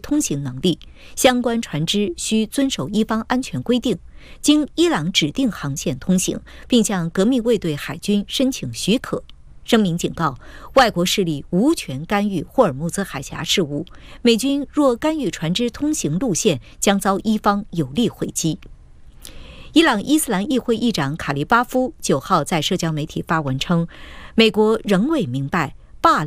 通行能力，相关船只需遵守伊方安全规定，经伊朗指定航线通行，并向革命卫队海军申请许可。声明警告，外国势力无权干预霍尔木兹海峡事务，美军若干预船只通行路线，将遭伊方有力回击。伊朗伊斯兰议会议长卡利巴夫9号在社交媒体发文称，美国仍未明白